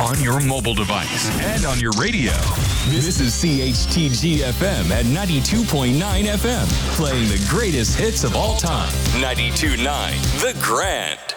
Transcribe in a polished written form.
on your mobile device, and on your radio. This is CHTG FM at 92.9 FM, playing the greatest hits of all time. 92.9 The Grand.